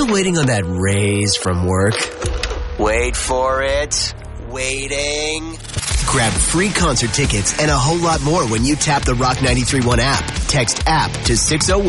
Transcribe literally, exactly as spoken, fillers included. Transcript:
Still waiting on that raise from work? Wait for it. Waiting. Grab free concert tickets and a whole lot more when you tap the Rock ninety-three point one app. Text app to six oh one